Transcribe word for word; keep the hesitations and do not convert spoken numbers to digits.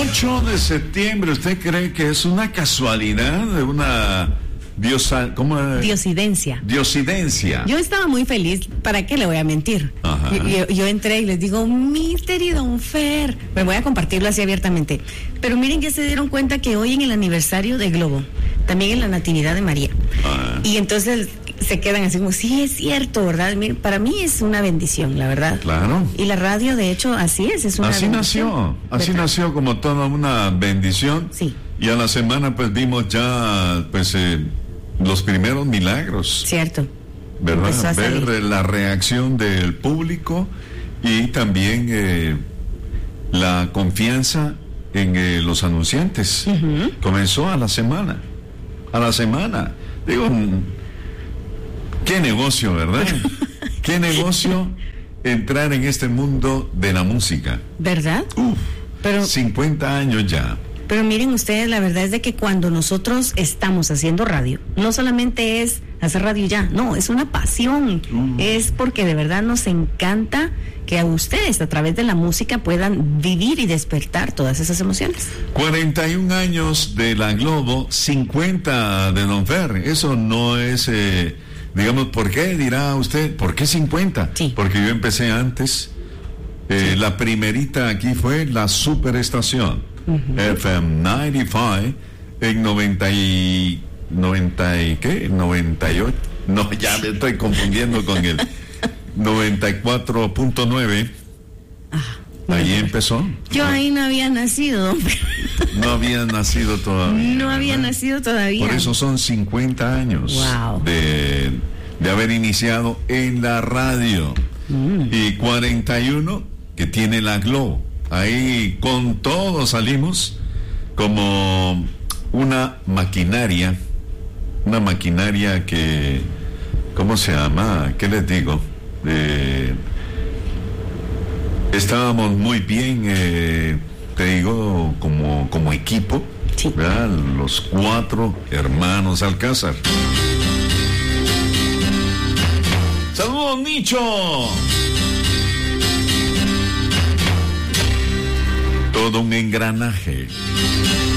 ocho de septiembre, ¿usted cree que es una casualidad de una diosa, ¿cómo? Diosidencia. Diosidencia. Yo estaba muy feliz, ¿para qué le voy a mentir? Yo, yo, yo entré y les digo, mister y Don Fer, me voy a compartirlo así abiertamente. Pero miren, ya se dieron cuenta que hoy en el aniversario de Globo, también en la Natividad de María. Ah. Y entonces se quedan así como, sí, es cierto, ¿verdad? Miren, para mí es una bendición, la verdad. Claro. Y la radio, de hecho, así es, es una así bendición. Así nació, así ¿verdad? Nació como toda una bendición. Sí. Y a la semana pues vimos ya, pues, eh, los primeros milagros. Cierto. ¿Verdad? Ver la reacción del público y también eh, la confianza en eh, los anunciantes. Uh-huh. Comenzó a la semana. A la semana. Digo, qué negocio, ¿verdad? Qué negocio entrar en este mundo de la música. ¿Verdad? Uf, pero cincuenta años ya. Pero miren ustedes, la verdad es de que cuando nosotros estamos haciendo radio, no solamente es hacer radio ya, no, es una pasión, uh. es porque de verdad nos encanta que a ustedes a través de la música puedan vivir y despertar todas esas emociones. cuarenta y un años de la Globo, cincuenta de Don Fer, eso no es, eh, digamos, ¿por qué dirá usted? ¿Por qué cincuenta? Sí. Porque yo empecé antes, eh, sí. La primerita aquí fue la Superestación. Uh-huh. F M noventa y cinco en noventa y noventa y qué noventa y ocho, no, ya me estoy confundiendo con el noventa y cuatro punto nueve. Ah, ahí empezó. Yo ¿no? Ahí no había nacido. No había nacido todavía. No había ¿verdad? Nacido todavía. Por eso son cincuenta años. Wow. de, de haber iniciado en la radio. Mm. Y cuarenta y uno que tiene la Globo. Ahí con todo salimos como una maquinaria, una maquinaria que, ¿cómo se llama? ¿Qué les digo? Eh, estábamos muy bien, eh, te digo, como, como equipo, sí. ¿verdad? Los cuatro hermanos Alcázar. ¡Saludos, Nicho! Todo un engranaje.